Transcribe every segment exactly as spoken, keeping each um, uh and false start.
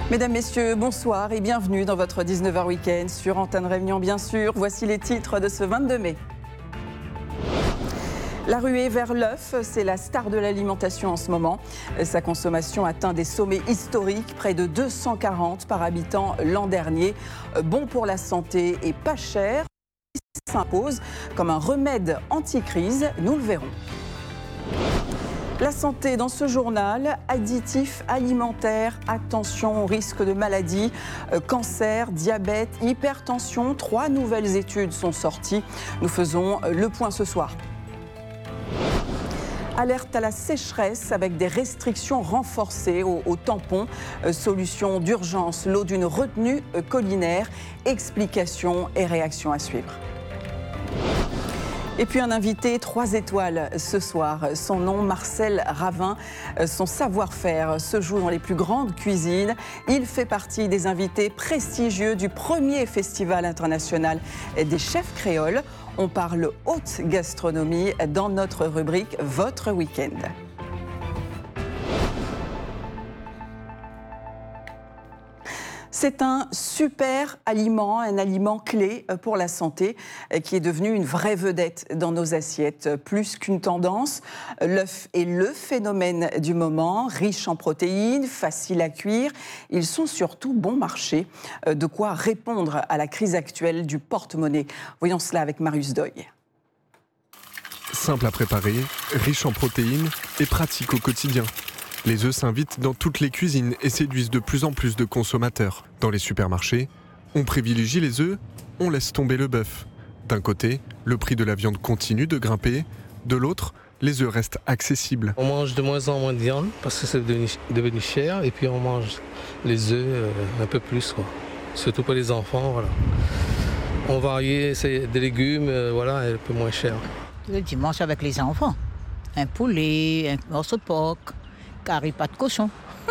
Mesdames, Messieurs, bonsoir et bienvenue dans votre dix-neuf heures Week-end sur Antenne Réunion, bien sûr. Voici les titres de ce vingt-deux mai. La ruée vers l'œuf, c'est la star de l'alimentation en ce moment. Sa consommation atteint des sommets historiques, près de deux cent quarante par habitant l'an dernier. Bon pour la santé et pas cher, il s'impose comme un remède anti-crise, nous le verrons. La santé dans ce journal, additifs alimentaires, attention au risque de maladies, euh, cancer, diabète, hypertension. Trois nouvelles études sont sorties. Nous faisons le point ce soir. Alerte à la sécheresse avec des restrictions renforcées aux, aux tampons. Euh, solution d'urgence, l'eau d'une retenue euh, collinaire. Explications et réactions à suivre. Et puis un invité trois étoiles ce soir. Son nom, Marcel Ravin. Son savoir-faire se joue dans les plus grandes cuisines. Il fait partie des invités prestigieux du premier festival international des chefs créoles. On parle haute gastronomie dans notre rubrique Votre Week-end. C'est un super aliment, un aliment clé pour la santé qui est devenu une vraie vedette dans nos assiettes. Plus qu'une tendance, l'œuf est le phénomène du moment, riche en protéines, facile à cuire. Ils sont surtout bon marché, de quoi répondre à la crise actuelle du porte-monnaie. Voyons cela avec Marius Doy. Simple à préparer, riche en protéines et pratique au quotidien. Les œufs s'invitent dans toutes les cuisines et séduisent de plus en plus de consommateurs. Dans les supermarchés, on privilégie les œufs, on laisse tomber le bœuf. D'un côté, le prix de la viande continue de grimper. De l'autre, les œufs restent accessibles. On mange de moins en moins de viande parce que c'est devenu, devenu cher. Et puis on mange les œufs euh, un peu plus, quoi. Surtout pour les enfants. Voilà. On varie, c'est des légumes, euh, voilà, un peu moins cher. Le dimanche avec les enfants, un poulet, un morceau de porc. Carré, pas de cochon.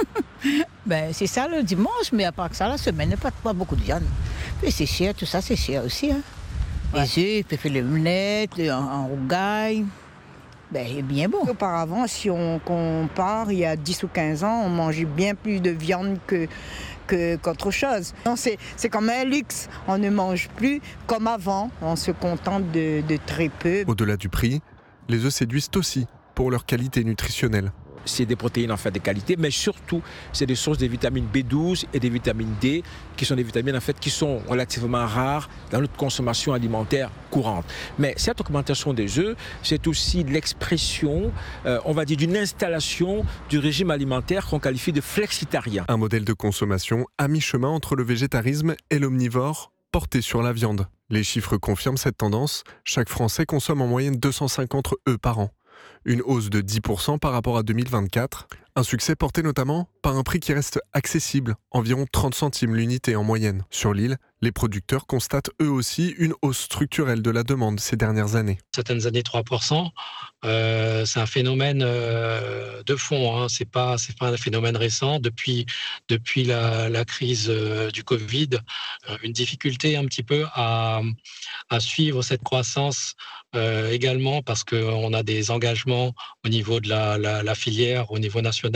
Ben, c'est ça le dimanche, mais à part que ça, la semaine, pas, pas beaucoup de viande. Puis c'est cher, tout ça, c'est cher aussi. Hein. Ouais. Les œufs, puis les lunettes, en, en rougaille. Ben, il est bien bon. Auparavant, si on compare, il y a dix ou quinze ans, on mangeait bien plus de viande que, que, qu'autre chose. Non, c'est, c'est comme un luxe. On ne mange plus comme avant. On se contente de, de très peu. Au-delà du prix, les œufs séduisent aussi pour leur qualité nutritionnelle. C'est des protéines en fait de qualité, mais surtout c'est des sources de vitamines B douze et des vitamines D, qui sont des vitamines en fait qui sont relativement rares dans notre consommation alimentaire courante. Mais cette augmentation des œufs, c'est aussi l'expression, euh, on va dire, d'une installation du régime alimentaire qu'on qualifie de flexitarien. Un modèle de consommation à mi-chemin entre le végétarisme et l'omnivore, porté sur la viande. Les chiffres confirment cette tendance. Chaque Français consomme en moyenne deux cent cinquante œufs par an. Une hausse de dix pour cent par rapport à deux mille vingt-quatre. Un succès porté notamment par un prix qui reste accessible, environ trente centimes l'unité en moyenne. Sur l'île, les producteurs constatent eux aussi une hausse structurelle de la demande ces dernières années. Certaines années, trois pour cent, euh, c'est un phénomène euh, de fond, hein. C'est pas, c'est pas un phénomène récent. Depuis, depuis la, la crise euh, du Covid, euh, une difficulté un petit peu à, à suivre cette croissance euh, également parce qu'on a des engagements au niveau de la, la, la filière, au niveau national,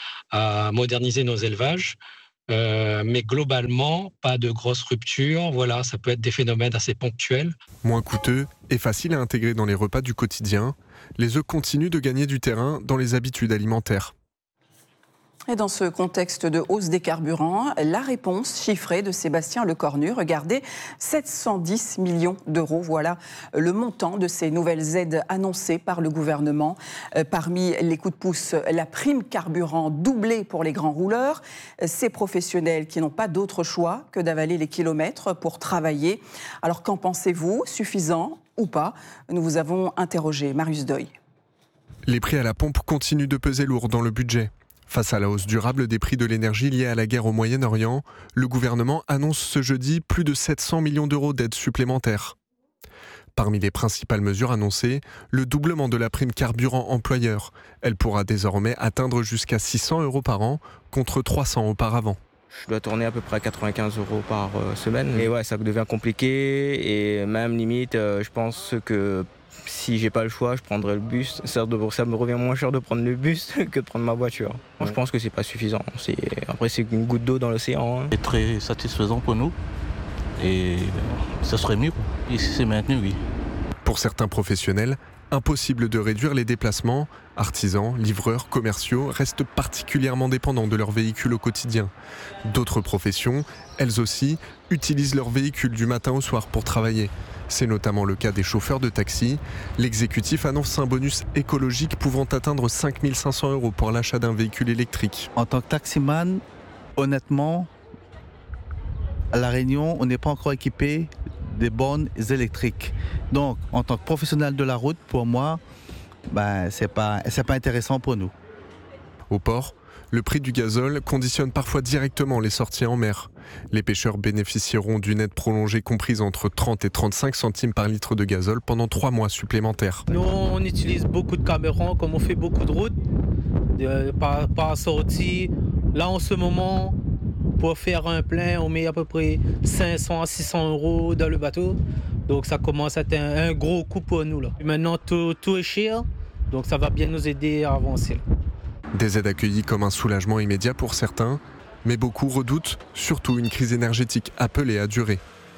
à moderniser nos élevages. Euh, mais globalement, pas de grosses ruptures. Voilà, ça peut être des phénomènes assez ponctuels. Moins coûteux et facile à intégrer dans les repas du quotidien, les œufs continuent de gagner du terrain dans les habitudes alimentaires. Et dans ce contexte de hausse des carburants, la réponse chiffrée de Sébastien Lecornu, regardez, sept cent dix millions d'euros, voilà le montant de ces nouvelles aides annoncées par le gouvernement. Euh, parmi les coups de pouce, la prime carburant doublée pour les grands rouleurs, ces professionnels qui n'ont pas d'autre choix que d'avaler les kilomètres pour travailler. Alors qu'en pensez-vous? Suffisant ou pas? Nous vous avons interrogé. Marius Doy. Les prix à la pompe continuent de peser lourd dans le budget. Face à la hausse durable des prix de l'énergie liée à la guerre au Moyen-Orient, le gouvernement annonce ce jeudi plus de sept cents millions d'euros d'aides supplémentaires. Parmi les principales mesures annoncées, le doublement de la prime carburant employeur. Elle pourra désormais atteindre jusqu'à six cents euros par an, contre trois cents auparavant. Je dois tourner à peu près à quatre-vingt-quinze euros par semaine. Et ouais, ça devient compliqué et même limite, je pense que Si j'ai pas le choix, je prendrai le bus. Ça, ça me revient moins cher de prendre le bus que de prendre ma voiture. Ouais. Je pense que c'est pas suffisant. C'est... Après, c'est une goutte d'eau dans l'océan. Hein. C'est très satisfaisant pour nous. Et ça serait mieux. Et si c'est maintenu, oui. Pour certains professionnels, impossible de réduire les déplacements. Artisans, livreurs, commerciaux restent particulièrement dépendants de leur véhicule au quotidien. D'autres professions, elles aussi, utilisent leur véhicule du matin au soir pour travailler. C'est notamment le cas des chauffeurs de taxi. L'exécutif annonce un bonus écologique pouvant atteindre cinq mille cinq cents euros pour l'achat d'un véhicule électrique. En tant que taximan, honnêtement, à La Réunion, on n'est pas encore équipé des bornes électriques. Donc, en tant que professionnel de la route, pour moi, ben, ce n'est pas, c'est pas intéressant pour nous. Au port, le prix du gazole conditionne parfois directement les sorties en mer. Les pêcheurs bénéficieront d'une aide prolongée comprise entre trente et trente-cinq centimes par litre de gazole pendant trois mois supplémentaires. Nous, on utilise beaucoup de caméras, comme on fait beaucoup de routes, de, par, par sortie. Là, en ce moment, pour faire un plein, on met à peu près cinq cents à six cents euros dans le bateau. Donc ça commence à être un, un gros coup pour nous. Là. Maintenant, tout, tout est cher, donc ça va bien nous aider à avancer. Des aides accueillies comme un soulagement immédiat pour certains, mais beaucoup redoutent surtout une crise énergétique appelée à durer.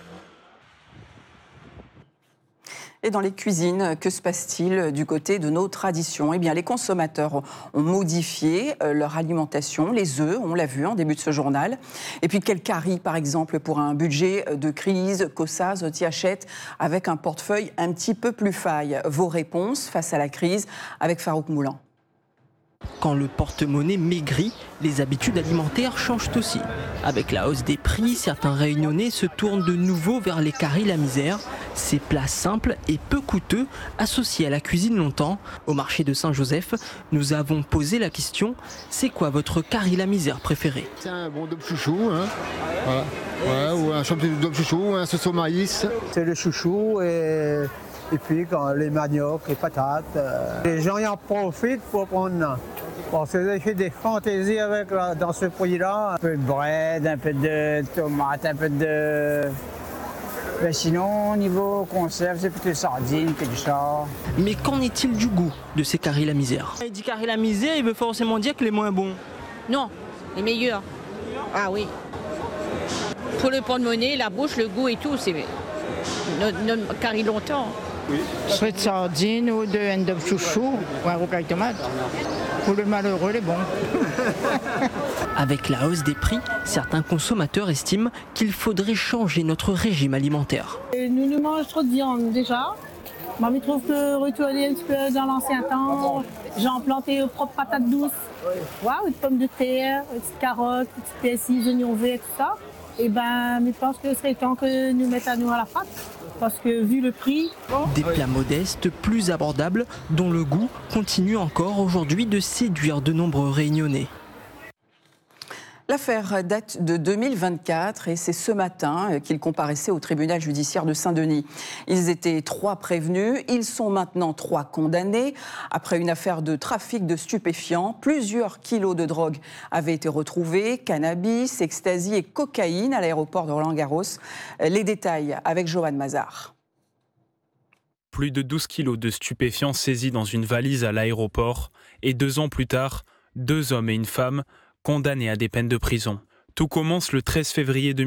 Et dans les cuisines, que se passe-t-il du côté de nos traditions ? Eh bien, les consommateurs ont modifié leur alimentation. Les œufs, on l'a vu en début de ce journal. Et puis, quel carry, par exemple, pour un budget de crise, Cossaz t'y achète avec un portefeuille un petit peu plus faille. Vos réponses face à la crise avec Farouk Moulan. Quand le porte-monnaie maigrit, les habitudes alimentaires changent aussi. Avec la hausse des prix, certains Réunionnais se tournent de nouveau vers les carrés la misère. Ces plats simples et peu coûteux, associés à la cuisine longtemps. Au marché de Saint-Joseph, nous avons posé la question, c'est quoi votre carré la misère préféré ? C'est un bon dope chouchou, hein. Voilà. Ouais, ou un champion de dope chouchou, un sauce au maïs. C'est le chouchou et... Et puis quand les maniocs, les patates, euh, les gens y en profitent pour prendre. Parce que j'ai des fantaisies avec là, dans ce prix-là. Un peu de bread, un peu de tomates, un peu de... Mais sinon, au niveau conserve, c'est plutôt sardines, quelque chose. Mais qu'en est-il du goût de ces carrés la misère ? Il dit carré la misère, il veut forcément dire que les moins bons. Non, les meilleurs. Ah oui. Pour le porte-monnaie, la bouche, le goût et tout, c'est notre carré longtemps. Oui. Soit de sardines ou de end-up chouchou ou un rocaille tomate. Pour le malheureux, les bons. Avec la hausse des prix, certains consommateurs estiment qu'il faudrait changer notre régime alimentaire. Et nous nous mangeons trop de viande déjà. Moi, je trouve que retourner un petit peu dans l'ancien temps, genre planter aux propres patates douces, waouh, une pomme de terre, une petite carotte, une petite persil, oignons verts, tout ça. Et ben, je pense que ce serait temps que nous mettions à nous à la pâte. Parce que vu le prix... Des plats modestes, plus abordables, dont le goût continue encore aujourd'hui de séduire de nombreux Réunionnais. L'affaire date de deux mille vingt-quatre et c'est ce matin qu'ils comparaissaient au tribunal judiciaire de Saint-Denis. Ils étaient trois prévenus, ils sont maintenant trois condamnés. Après une affaire de trafic de stupéfiants, plusieurs kilos de drogue avaient été retrouvés, cannabis, ecstasy et cocaïne à l'aéroport de Roland-Garros. Les détails avec Johan Mazar. Plus de douze kilos de stupéfiants saisis dans une valise à l'aéroport et deux ans plus tard, deux hommes et une femme condamnés à des peines de prison. Tout commence le treize février deux mille vingt-quatre.